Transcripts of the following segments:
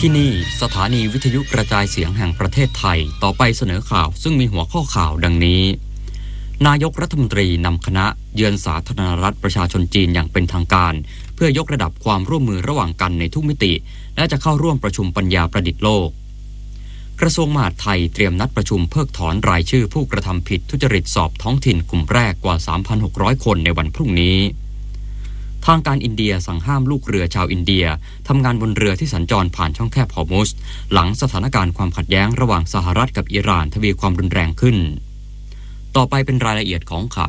ที่นี่สถานีวิทยุกระจายเสียงแห่งประเทศไทยต่อไปเสนอข่าวซึ่งมีหัวข้อข่าวดังนี้นายกรัฐมนตรีนำคณะเยือนสาธารณรัฐประชาชนจีนอย่างเป็นทางการเพื่อยกระดับความร่วมมือระหว่างกันในทุกมิติและจะเข้าร่วมประชุมปัญญาประดิษฐ์โลกกระทรวงมหาดไทยเตรียมนัดประชุมเพิกถอนรายชื่อผู้กระทำผิดทุจริตสอบท้องถิ่นกลุ่มแรกกว่า 3,600 คนในวันพรุ่งนี้ทางการอินเดียสั่งห้ามลูกเรือชาวอินเดียทำงานบนเรือที่สัญจรผ่านช่องแคบฮอร์มุซหลังสถานการณ์ความขัดแย้งระหว่างสหรัฐกับอิหร่านทวีความรุนแรงขึ้นต่อไปเป็นรายละเอียดของข่า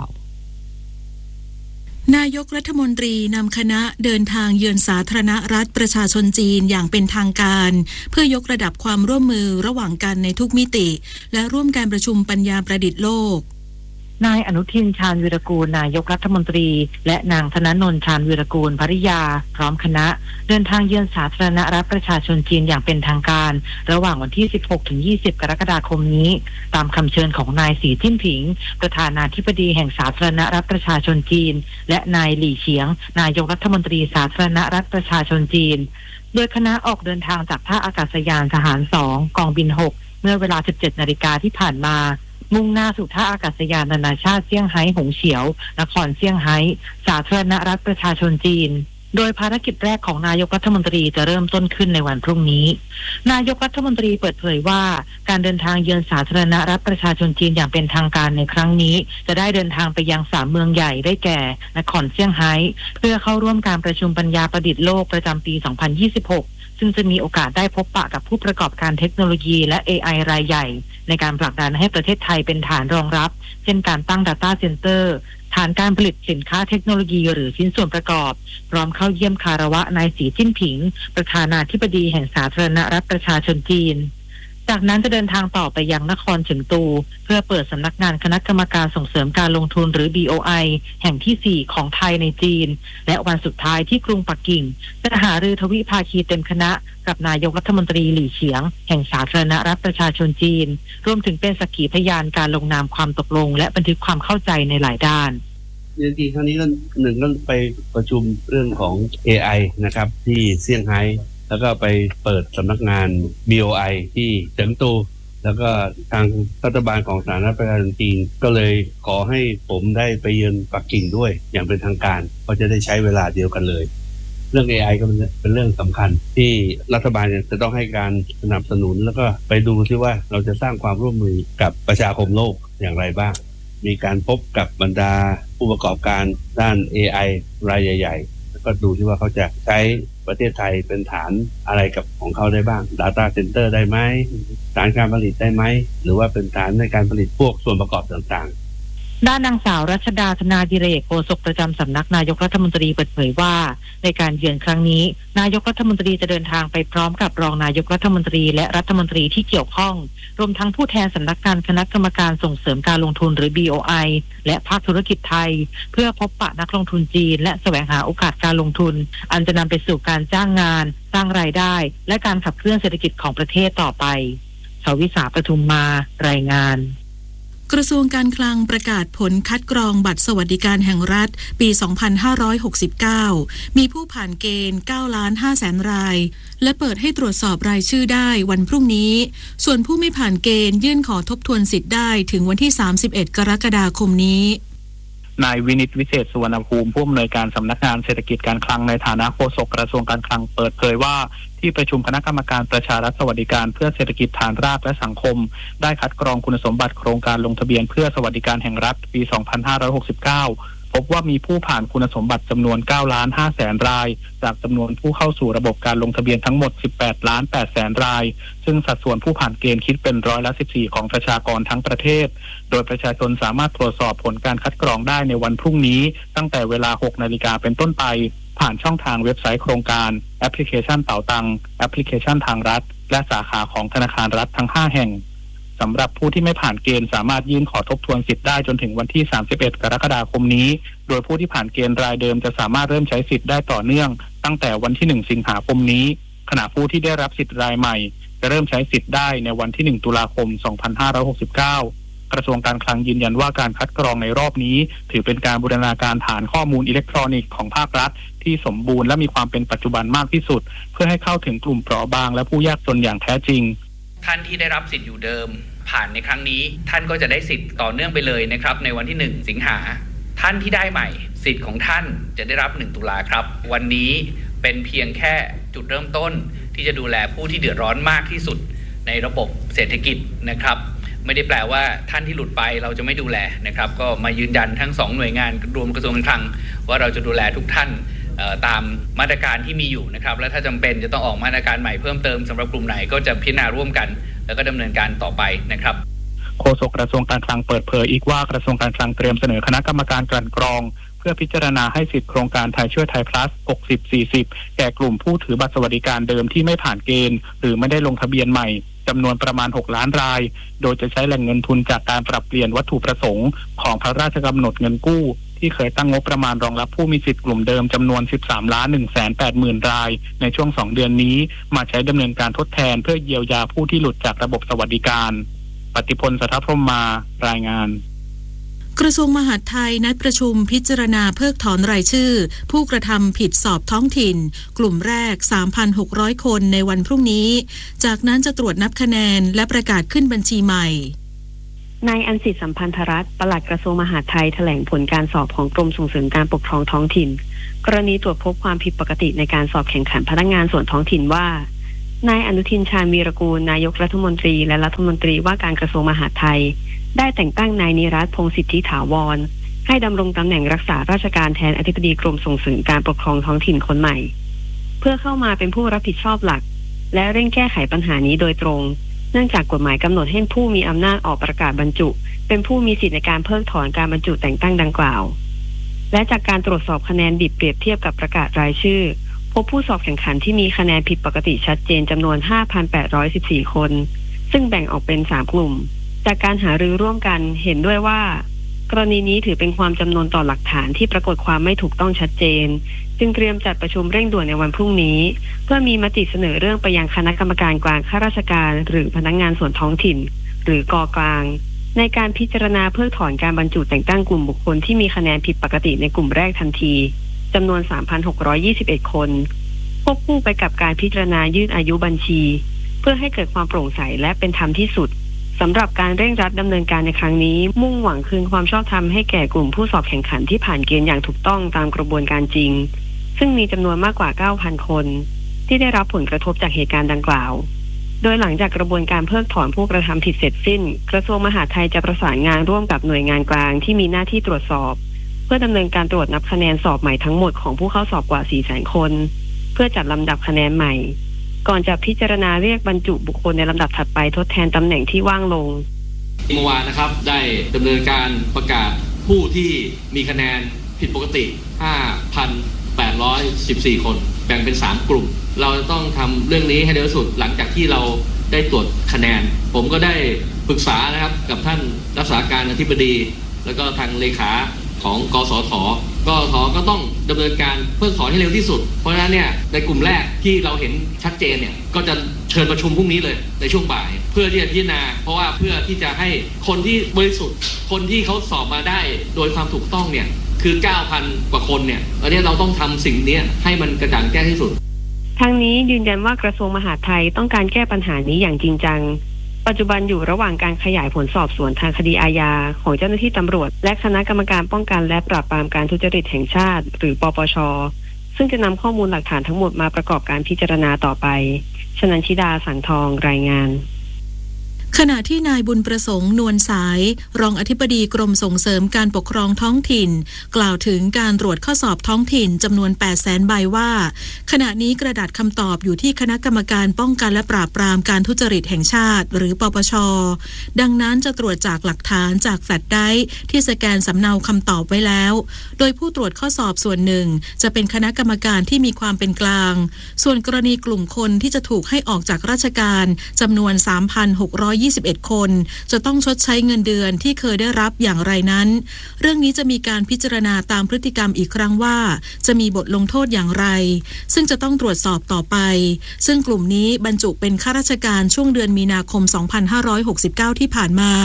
วนายกรัฐมนตรีนำคณะเดินทางเยือนสาธารณรัฐประชาชนจีนอย่างเป็นทางการเพื่อยกระดับความร่วมมือระหว่างกันในทุกมิติและร่วมการประชุมปัญญาประดิษฐ์โลกนายอนุทินชาญวีรกูลนายกรัฐมนตรีและนางธนนนท์ชาญวีรกูลภริยาพร้อมคณะเดินทางเยือนสาธารณรัฐประชาชนจีนอย่างเป็นทางการระหว่างวันที่ 16-20 กรกฎาคมนี้ตามคำเชิญของนายสีจิ้นผิงประธานาธิบดีแห่งสาธารณรัฐประชาชนจีนและนายหลี่เฉียงนายกรัฐมนตรีสาธารณรัฐประชาชนจีนโดยคณะออกเดินทางจากท่าอากาศยานทหาร2กองบิน6เมื่อเวลา 17 นาฬิกาที่ผ่านมามุ่งหน้าสู่ท่าอากาศยานนานาชาติเซี่ยงไฮ้หงเฉียวนครเซี่ยงไฮ้สาธารณรัฐประชาชนจีนโดยภารกิจแรกของนายกรัฐมนตรีจะเริ่มต้นขึ้นในวันพรุ่งนี้นายกรัฐมนตรีเปิดเผยว่าการเดินทางเยือนสาธารณรัฐประชาชนจีนอย่างเป็นทางการในครั้งนี้จะได้เดินทางไปยัง3เมืองใหญ่ได้แก่นครเซี่ยงไฮ้เพื่อเข้าร่วมการประชุมปัญญาประดิษฐ์โลกประจำปี 2026ซึ่งจะมีโอกาสได้พบปะกับผู้ประกอบการเทคโนโลยีและ AI รายใหญ่ในการผลักดันให้ประเทศไทยเป็นฐานรองรับเช่นการตั้ง Data Center ฐานการผลิตสินค้าเทคโนโลยีหรือชิ้นส่วนประกอบพร้อมเข้าเยี่ยมคารวะนายสีจิ้นผิงประธานาธิบดีแห่งสาธารณรัฐประชาชนจีนจากนั้นจะเดินทางต่อไปยังนครเฉิงตูเพื่อเปิดสำนักงานคณะกรรมการส่งเสริมการลงทุนหรือ BOI แห่งที่4ของไทยในจีนและวันสุดท้ายที่กรุงปักกิ่งจะหารือทวิภาคีเต็มคณะกับนายกรัฐมนตรีหลี่เฉียงแห่งสาธารณรัฐประชาชนจีนรวมถึงเป็นสักขีพยานการลงนามความตกลงและบันทึกความเข้าใจในหลายด้านจริงๆครั้งนี้ก็หนึ่งก็ไปประชุมเรื่องของ AI นะครับที่เซี่ยงไฮ้แล้วก็ไปเปิดสำนักงาน BOI ที่เฉิงตูแล้วก็ทางรัฐบาลของสาธารณรัฐประชาชนจีนก็เลยขอให้ผมได้ไปเยือนปักกิ่งด้วยอย่างเป็นทางการเพราะจะได้ใช้เวลาเดียวกันเลยเรื่อง AI ก็เป็นเรื่องสำคัญที่รัฐบาลจะต้องให้การสนับสนุนแล้วก็ไปดูที่ว่าเราจะสร้างความร่วมมือกับประชาคมโลกอย่างไรบ้างมีการพบกับบรรดาผู้ประกอบการด้าน AI รายใหญ่ๆแล้วก็ดูที่ว่าเขาจะใช้ประเทศไทยเป็นฐานอะไรกับของเขาได้บ้าง Data Center ได้ไหมฐานการผลิตได้ไหมหรือว่าเป็นฐานในการผลิตพวกส่วนประกอบต่างๆด้านนางสาวรัชดาธนาดิเรกโฆษกประจำสำนักนายกรัฐมนตรีเปิดเผยว่าในการเยือนครั้งนี้นายกรัฐมนตรีจะเดินทางไปพร้อมกับรองนายกรัฐมนตรีและรัฐมนตรีที่เกี่ยวข้องรวมทั้งผู้แทนสำนักงานคณะกรรมการส่งเสริมการลงทุนหรือ BOI และภาคธุรกิจไทยเพื่อพบปะนักลงทุนจีนและแสวงหาโอกาสการลงทุนอันจะนำไปสู่การจ้างงานสร้างรายได้และการขับเคลื่อนเศรษฐกิจของประเทศต่อไปสวิษาปทุมมารายงานกระทรวงการคลังประกาศผลคัดกรองบัตรสวัสดิการแห่งรัฐปี 2569 มีผู้ผ่านเกณฑ์ 9,500,000 รายและเปิดให้ตรวจสอบรายชื่อได้วันพรุ่งนี้ส่วนผู้ไม่ผ่านเกณฑ์ยื่นขอทบทวนสิทธิ์ได้ถึงวันที่ 31 กรกฎาคมนี้นายวินิตวิเศษสุวรรณภูมิผู้อำนวยการสำนักงานเศรษฐกิจการคลังในฐานะโฆษกกระทรวงการคลังเปิดเผยว่าที่ประชุมคณะกรรมการประชารัฐสวัสดิการเพื่อเศรษฐกิจฐานรากและสังคมได้คัดกรองคุณสมบัติโครงการลงทะเบียนเพื่อสวัสดิการแห่งรัฐปี 2569 พบว่ามีผู้ผ่านคุณสมบัติจำนวน 9,500,000 รายจากจำนวนผู้เข้าสู่ระบบการลงทะเบียนทั้งหมด 18,800,000 รายซึ่งสัดส่วนผู้ผ่านเกณฑ์คิดเป็น14%ของประชากรทั้งประเทศโดยประชาชนสามารถตรวจสอบผลการคัดกรองได้ในวันพรุ่งนี้ตั้งแต่เวลา 6 นาฬิกาเป็นต้นไปผ่านช่องทางเว็บไซต์โครงการแอปพลิเคชันเป๋าตังแอปพลิเคชันทางรัฐและสาขาของธนาคารรัฐทั้ง5แห่งสำหรับผู้ที่ไม่ผ่านเกณฑ์สามารถยื่นขอทบทวนสิทธิ์ได้จนถึงวันที่ 31 กรกฎาคมนี้โดยผู้ที่ผ่านเกณฑ์รายเดิมจะสามารถเริ่มใช้สิทธิ์ได้ต่อเนื่องตั้งแต่วันที่ 1 สิงหาคมนี้ขณะผู้ที่ได้รับสิทธิ์รายใหม่จะเริ่มใช้สิทธิ์ได้ในวันที่ 1 ตุลาคม 2569 กระทรวงการคลังยืนยันว่าการคัดกรองในรอบนี้ถือเป็นการบูรณาการฐานข้อมูลอิเล็กทรอนิกส์ของภาครัฐที่สมบูรณ์และมีความเป็นปัจจุบันมากที่สุดเพื่อให้เข้าถึงกลุ่มเปราะบางและผู้ยากจนอย่างแท้จริงท่านที่ได้รับสิทธิ์อยู่เดิมผ่านในครั้งนี้ท่านก็จะได้สิทธิ์ต่อเนื่องไปเลยนะครับในวันที่1 สิงหาท่านที่ได้ใหม่สิทธิ์ของท่านจะได้รับ1 ตุลาครับวันนี้เป็นเพียงแค่จุดเริ่มต้นที่จะดูแลผู้ที่เดือดร้อนมากที่สุดในระบบเศรษฐกิจนะครับไม่ได้แปลว่าท่านที่หลุดไปเราจะไม่ดูแลนะครับก็มายืนยันทั้ง2 หน่วยงานรวมกระทรวงการคลังว่าเราจะดูแลทุกท่านตามมาตรการที่มีอยู่นะครับและถ้าจำเป็นจะต้องออกมาตรการใหม่เพิ่มเติมสำหรับกลุ่มไหนก็จะพิจารณาร่วมกันแล้วก็ดำเนินการต่อไปนะครับโฆษกกระทรวงการคลังเปิดเผยอีกว่ากระทรวงการคลังเตรียมเสนอคณะกรรมการกลั่นกรองเพื่อพิจารณาให้สิทธิโครงการไทยช่วยไทย plus 60-40 แก่กลุ่มผู้ถือบัตรสวัสดิการเดิมที่ไม่ผ่านเกณฑ์หรือไม่ได้ลงทะเบียนใหม่จำนวนประมาณ6 ล้านรายโดยจะใช้แหล่งเงินทุนจากการปรับเปลี่ยนวัตถุประสงค์ของพระราชกำหนดเงินกู้ที่เคยตั้งงบประมาณรองรับผู้มีสิทธิ์กลุ่มเดิมจำนวน 13,180,000 รายในช่วง2 เดือนนี้มาใช้ดำเนินการทดแทนเพื่อเยียวยาผู้ที่หลุดจากระบบสวัสดิการปฏิพล สัทธพรหมารายงานกระทรวงมหาดไทยนัดประชุมพิจารณาเพิกถอนรายชื่อผู้กระทำผิดสอบท้องถิ่นกลุ่มแรก 3,600 คนในวันพรุ่งนี้จากนั้นจะตรวจนับคะแนนและประกาศขึ้นบัญชีใหม่นายอันสิทธิ์สัมพันธรัตน์ปลัดกระทรวงมหาดไทยแถลงผลการสอบของกรมส่งเสริมการปกครองท้องถิ่นกรณีตรวจพบความผิดปกติในการสอบแข่งขันพนักงานส่วนท้องถิ่นว่านายอนุทินชาญวีรกูลนายกรัฐมนตรีและรัฐมนตรีว่าการกระทรวงมหาดไทยได้แต่งตั้งนายนิรัตน์ พงษ์สิทธิถาวรให้ดำรงตำแหน่งรักษาราชการแทนอธิบดีกรมส่งเสริมการปกครองท้องถิ่นคนใหม่เพื่อเข้ามาเป็นผู้รับผิดชอบหลักและเร่งแก้ไขปัญหานี้โดยตรงเนื่องจากกฎหมายกำหนดให้ผู้มีอำนาจออกประกาศบรรจุเป็นผู้มีสิทธิในการเพิกถอนการบรรจุแต่งตั้งดังกล่าวและจากการตรวจสอบคะแนนดิบเปรียบเทียบกับประกาศรายชื่อพบผู้สอบแข่งขันที่มีคะแนนผิดปกติชัดเจนจำนวน 5,814 คนซึ่งแบ่งออกเป็น3 กลุ่มจากการหารือร่วมกันเห็นด้วยว่ากรณีนี้ถือเป็นความจำนวนต่อหลักฐานที่ปรากฏความไม่ถูกต้องชัดเจนจึงเตรียมจัดประชุมเร่งด่วนในวันพรุ่งนี้เพื่อมีมติเสนอเรื่องไปยังคณะกรรมการกลางข้าราชการหรือพนักงานส่วนท้องถิ่นหรือกกลางในการพิจารณาเพิกถอนการบรรจุแต่งตั้งกลุ่มบุคคลที่มีคะแนนผิดปกติในกลุ่มแรกทันทีจำนวน 3,621 คนควบคู่ไปกับการพิจารณายืดอายุบัญชีเพื่อให้เกิดความโปร่งใสและเป็นธรรมที่สุดสำหรับการเร่งรัดดำเนินการในครั้งนี้มุ่งหวังคืนความชอบธรรมให้แก่กลุ่มผู้สอบแข่งขันที่ผ่านเกณฑ์อย่างถูกต้องตามกระบวนการจริงซึ่งมีจำนวนมากกว่า 9,000 คนที่ได้รับผลกระทบจากเหตุการณ์ดังกล่าวโดยหลังจากกระบวนการเพิกถอนผู้กระทำผิดเสร็จสิ้นกระทรวงมหาดไทยจะประสานงานร่วมกับหน่วยงานกลางที่มีหน้าที่ตรวจสอบเพื่อดำเนินการตรวจนับคะแนนสอบใหม่ทั้งหมดของผู้เข้าสอบกว่า 400,000 คนเพื่อจัดลำดับคะแนนใหม่ก่อนจะพิจารณาเรียกบรรจุบุคคลในลำดับถัดไปทดแทนตำแหน่งที่ว่างลงเมื่อวานนะครับได้ดำเนินการประกาศผู้ที่มีคะแนนผิดปกติ 5,814 คนแบ่งเป็น3 กลุ่มเราจะต้องทำเรื่องนี้ให้เร็วที่สุดหลังจากที่เราได้ตรวจคะแนนผมก็ได้ปรึกษานะครับกับท่านรักษาการอธิบดีแล้วก็ทางเลขาของกสท.ก็ต้องดำเนินการเพิกถอนให้เร็วที่สุดเพราะฉะนั้นเนี่ยในกลุ่มแรกที่เราเห็นชัดเจนเนี่ยก็จะเชิญประชุมพรุ่งนี้เลยในช่วงบ่ายเพื่อที่จะพิจารณาเพราะว่าเพื่อที่จะให้คนที่บริสุทธิ์คนที่เขาสอบมาได้โดยความถูกต้องเนี่ยคือ 9,000 กว่าคนเนี่ยอันนี้เราต้องทำสิ่งนี้ให้มันกระจ่างแจ้งที่สุดทางนี้ยืนยันว่ากระทรวงมหาดไทยต้องการแก้ปัญหานี้อย่างจริงจังปัจจุบันอยู่ระหว่างการขยายผลสอบสวนทางคดีอาญาของเจ้าหน้าที่ตำรวจและคณะกรรมการป้องกันและปราบปรามการทุจริตแห่งชาติหรือปปช.ซึ่งจะนำข้อมูลหลักฐานทั้งหมดมาประกอบการพิจารณาต่อไปชนันชิดาสังทองรายงานขณะที่นายบุญประสงค์นวลสายรองอธิบดีกรมส่งเสริมการปกครองท้องถิ่นกล่าวถึงการตรวจข้อสอบท้องถิ่นจำนวน 800,000 ใบว่าขณะนี้กระดาษคำตอบอยู่ที่คณะกรรมการป้องกันและปราบปรามการทุจริตแห่งชาติหรือปปช.ดังนั้นจะตรวจจากหลักฐานจากแฟลชไดรฟ์ที่สแกนสำเนาคำตอบไว้แล้วโดยผู้ตรวจข้อสอบส่วนหนึ่งจะเป็นคณะกรรมการที่มีความเป็นกลางส่วนกรณีกลุ่มคนที่จะถูกให้ออกจากราชการจำนวน 3,621 คนจะต้องชดใช้เงินเดือนที่เคยได้รับอย่างไรนั้นเรื่องนี้จะมีการพิจารณาตามพฤติกรรมอีกครั้งว่าจะมีบทลงโทษอย่างไรซึ่งจะต้องตรวจสอบต่อไปซึ่งกลุ่มนี้บรรจุเป็นข้าราชการช่วงเดือนมีนาคม 2569 ที่ผ่านมา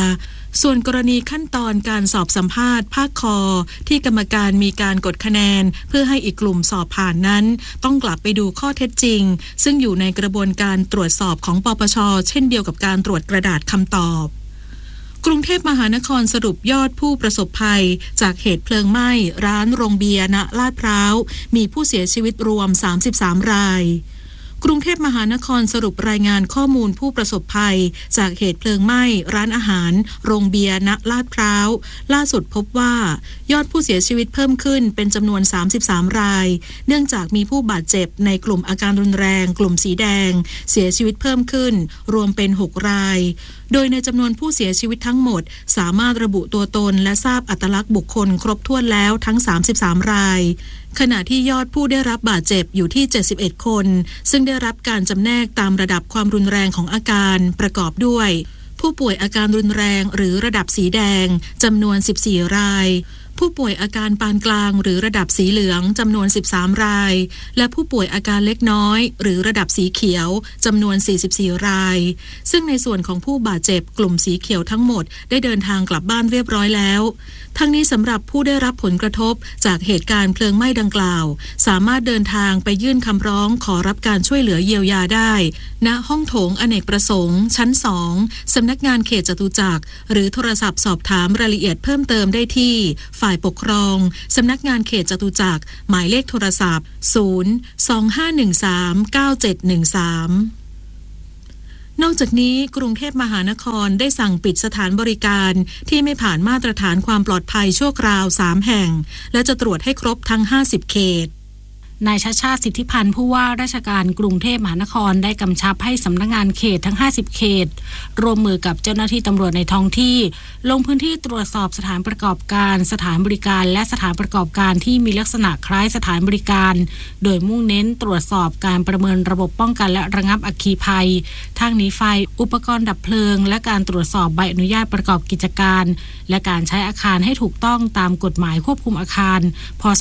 ส่วนกรณีขั้นตอนการสอบสัมภาษณ์ภาคคอที่กรรมการมีการกดคะแนนเพื่อให้อีกกลุ่มสอบผ่านนั้นต้องกลับไปดูข้อเท็จจริงซึ่งอยู่ในกระบวนการตรวจสอบของปปช.เช่นเดียวกับการตรวจกระดาษคำตอบกรุงเทพมหานครสรุปยอดผู้ประสบภัยจากเหตุเพลิงไหม้ร้านโรงเบียร์ณลาดพร้าวมีผู้เสียชีวิตรวม33รายกรุงเทพมหานครสรุปรายงานข้อมูลผู้ประสบภัยจากเหตุเพลิงไหม้ร้านอาหารโรงเบียร์ณลาดพร้าวล่าสุดพบว่ายอดผู้เสียชีวิตเพิ่มขึ้นเป็นจำนวน33รายเนื่องจากมีผู้บาดเจ็บในกลุ่มอาการรุนแรงกลุ่มสีแดงเสียชีวิตเพิ่มขึ้นรวมเป็น6รายโดยในจำนวนผู้เสียชีวิตทั้งหมดสามารถระบุตัวตนและทราบอัตลักษณ์บุคคลครบถ้วนแล้วทั้ง33รายขณะที่ยอดผู้ได้รับบาดเจ็บอยู่ที่71คนซึ่งได้รับการจำแนกตามระดับความรุนแรงของอาการประกอบด้วยผู้ป่วยอาการรุนแรงหรือระดับสีแดงจำนวน14รายผู้ป่วยอาการปานกลางหรือระดับสีเหลืองจำนวน13รายและผู้ป่วยอาการเล็กน้อยหรือระดับสีเขียวจำนวน44รายซึ่งในส่วนของผู้บาดเจ็บกลุ่มสีเขียวทั้งหมดได้เดินทางกลับบ้านเรียบร้อยแล้วทั้งนี้สำหรับผู้ได้รับผลกระทบจากเหตุการณ์เพลิงไหม้ดังกล่าวสามารถเดินทางไปยื่นคำร้องขอรับการช่วยเหลือเยียวยาได้ณห้องโถงอเนกประสงค์ชั้น2สำนักงานเขตจตุจักรหรือโทรศัพท์สอบถามรายละเอียดเพิ่มเติมได้ที่ฝ่ายปกครองสำนักงานเขตจตุจักรหมายเลขโทรศัพท์025139713นอกจากนี้กรุงเทพมหานครได้สั่งปิดสถานบริการที่ไม่ผ่านมาตรฐานความปลอดภัยชั่วคราว3แห่งและจะตรวจให้ครบทั้ง50เขตนายชัชชาติสิทธิพันธ์ผู้ว่าราชการกรุงเทพมหานครได้กำชับให้สำนักงานเขตทั้ง50เขตร่วมมือกับเจ้าหน้าที่ตำรวจในท้องที่ลงพื้นที่ตรวจสอบสถานประกอบการสถานบริการและสถานประกอบการที่มีลักษณะคล้ายสถานบริการโดยมุ่งเน้นตรวจสอบการประเมินระบบป้องกันและระงับอัคคีภัยทางหนีไฟอุปกรณ์ดับเพลิงและการตรวจสอบใบอนุญาตประกอบกิจการและการใช้อาคารให้ถูกต้องตามกฎหมายควบคุมอาคารพ.ศ.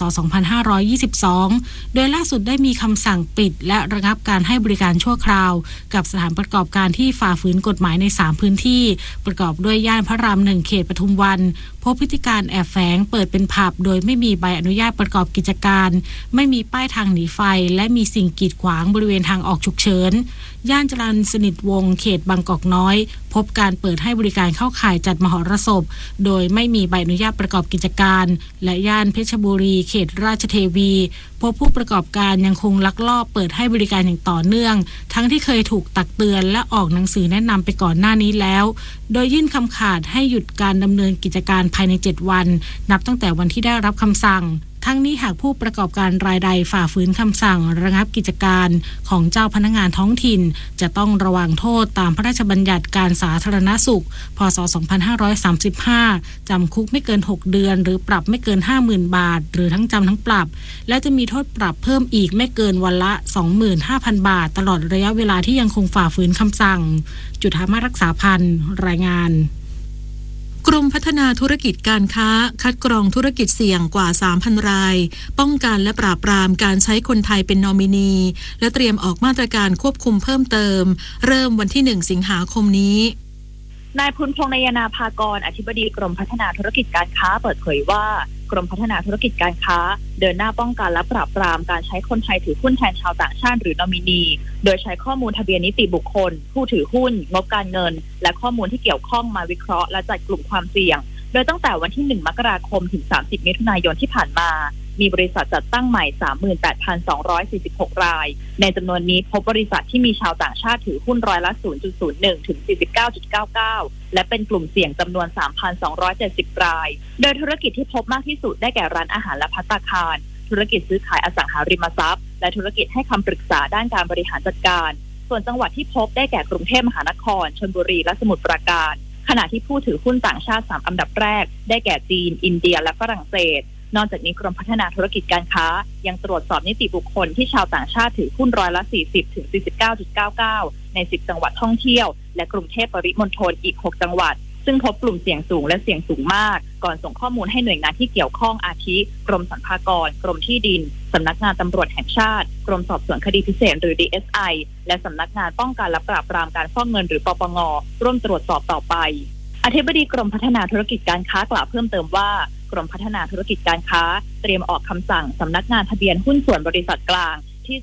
2522โดยล่าสุดได้มีคำสั่งปิดและระงับการให้บริการชั่วคราวกับสถานประกอบการที่ฝ่าฝืนกฎหมายใน3พื้นที่ประกอบด้วยย่านพระราม1เขตปทุมวันพบพฤติการแอบแฝงเปิดเป็นผับโดยไม่มีใบอนุญาตประกอบกิจการไม่มีป้ายทางหนีไฟและมีสิ่งกีดขวางบริเวณทางออกฉุกเฉินย่านจรัญสนิทวงศ์เขตบางกอกน้อยพบการเปิดให้บริการเข้าข่ายจัดมหรสพโดยไม่มีใบอนุญาตประกอบกิจการและย่านเพชรบุรีเขตราชเทวีพบผู้ประกอบการยังคงลักลอบเปิดให้บริการอย่างต่อเนื่องทั้งที่เคยถูกตักเตือนและออกหนังสือแนะนำไปก่อนหน้านี้แล้วโดยยื่นคำขาดให้หยุดการดำเนินกิจการภายใน7วันนับตั้งแต่วันที่ได้รับคำสั่งทั้งนี้หากผู้ประกอบการรายใดฝ่าฝืนคำสั่งระงับกิจการของเจ้าพนักงานท้องถิ่นจะต้องระวังโทษตามพระราชบัญญัติการสาธารณสุขพ.ศ. 2535จำคุกไม่เกิน6เดือนหรือปรับไม่เกิน 50,000 บาทหรือทั้งจำทั้งปรับและจะมีโทษปรับเพิ่มอีกไม่เกินวันละ 25,000 บาทตลอดระยะเวลาที่ยังคงฝ่าฝืนคำสั่งจุฑามาสรักษาพันธ์รายงานกรมพัฒนาธุรกิจการค้าคัดกรองธุรกิจเสี่ยงกว่า 3,000 รายป้องกันและปราบปรามการใช้คนไทยเป็นนอมินีและเตรียมออกมาตรการควบคุมเพิ่มเติมเริ่มวันที่1สิงหาคมนี้นายพุนพงษ์นายนาภากรอธิบดีกรมพัฒนาธุรกิจการค้าเปิดเผยว่ากรมพัฒนาธุรกิจการค้าเดินหน้าป้องกันและปราบปรามการใช้คนไทยถือหุ้นแทนชาวต่างชาติหรือนอมินีโดยใช้ข้อมูลทะเบียนนิติบุคคลผู้ถือหุ้นงบการเงินและข้อมูลที่เกี่ยวข้องมาวิเคราะห์และจัดกลุ่มความเสี่ยงโดยตั้งแต่วันที่1มกราคมถึง30มิถุนายนที่ผ่านมามีบริษัทจัดตั้งใหม่ 38,246 รายในจำนวนนี้พบบริษัทที่มีชาวต่างชาติถือหุ้นร้อยละ 0.01 ถึง 49.99 และเป็นกลุ่มเสี่ยงจำนวน 3,270 รายโดยธุรกิจที่พบมากที่สุดได้แก่ร้านอาหารและภัตตาคารธุรกิจซื้อขายอสังหาริมทรัพย์และธุรกิจให้คำปรึกษาด้านการบริหารจัดการส่วนจังหวัดที่พบได้แก่กรุงเทพมหานครชลบุรีและสมุทรปราการขณะที่ผู้ถือหุ้นต่างชาติ3อันดับแรกได้แก่จีนอินเดียและฝรั่งเศสนอกจากนี้กรมพัฒนาธุรกิจการค้ายังตรวจสอบนิติบุคคลที่ชาวต่างชาติถือหุ้นร้อยละ 40 ถึง 49.99 ใน10จังหวัดท่องเที่ยวและกรุงเทพปริมณฑลอีก6จังหวัดซึ่งพบกลุ่มเสี่ยงสูงและเสี่ยงสูงมากก่อนส่งข้อมูลให้หน่วยงานที่เกี่ยวข้องอาทิกรมสรรพากรกรมที่ดินสำนักงานตำรวจแห่งชาติกรมสอบสวนคดีพิเศษหรือ DSI และสำนักงานป้องกันและปราบปรามการฟอกเงินหรือปปงร่วมตรวจสอบต่อไปอธิบดีกรมพัฒนาธุรกิจการค้ากล่าวเพิ่มเติมว่ากรมพัฒนาธุรกิจการค้าเตรียมออกคำสั่งสำนักงานทะเบียนหุ้นส่วนบริษัทกลางที่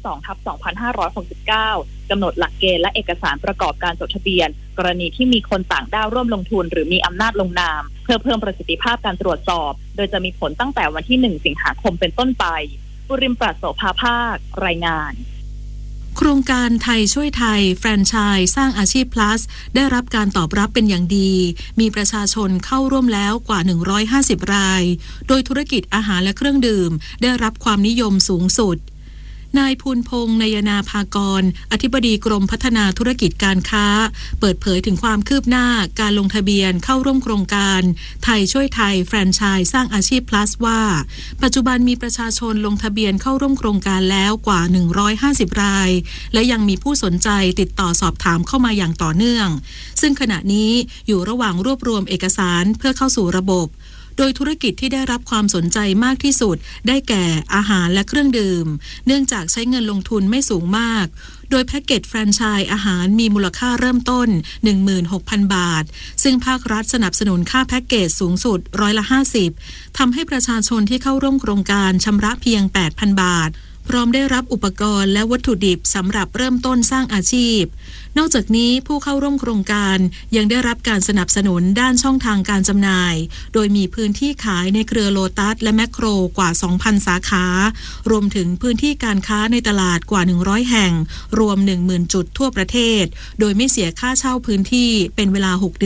2/2569 กำหนดหลักเกณฑ์และเอกสารประกอบการจดทะเบียนกรณีที่มีคนต่างด้าวร่วมลงทุนหรือมีอำนาจลงนามเพื่อเพิ่มประสิทธิภาพการตรวจสอบโดยจะมีผลตั้งแต่วันที่ 1 สิงหาคมเป็นต้นไปปุริมปราศโสภาภาครายงานโครงการไทยช่วยไทยแฟรนไชส์สร้างอาชีพ plus ได้รับการตอบรับเป็นอย่างดีมีประชาชนเข้าร่วมแล้วกว่า150รายโดยธุรกิจอาหารและเครื่องดื่มได้รับความนิยมสูงสุดนายภูลพงษ์นยนาภากรอธิบดีกรมพัฒนาธุรกิจการค้าเปิดเผยถึงความคืบหน้าการลงทะเบียนเข้าร่วมโครงการไทยช่วยไทยแฟรนไชส์สร้างอาชีพ plus ว่าปัจจุบันมีประชาชนลงทะเบียนเข้าร่วมโครงการแล้วกว่า150รายและยังมีผู้สนใจติดต่อสอบถามเข้ามาอย่างต่อเนื่องซึ่งขณะนี้อยู่ระหว่างรวบรวมเอกสารเพื่อเข้าสู่ระบบโดยธุรกิจที่ได้รับความสนใจมากที่สุดได้แก่อาหารและเครื่องดื่มเนื่องจากใช้เงินลงทุนไม่สูงมากโดยแพ็กเกจแฟรนไชส์อาหารมีมูลค่าเริ่มต้น 16,000 บาทซึ่งภาครัฐสนับสนุนค่าแพ็กเกจสูงสุด50%ทำให้ประชาชนที่เข้าร่วมโครงการชำระเพียง 8,000 บาทพร้อมได้รับอุปกรณ์และวัตถุดิบสำหรับเริ่มต้นสร้างอาชีพนอกจากนี้ผู้เข้าร่วมโครงการยังได้รับการสนับสนุนด้านช่องทางการจำหน่ายโดยมีพื้นที่ขายในเครือโลตัสและแมคโครกว่า 2,000 สาขารวมถึงพื้นที่การค้าในตลาดกว่า100แห่งรวม 10,000 จุดทั่วประเทศโดยไม่เสียค่าเช่าพื้นที่เป็นเวลา6 เดือน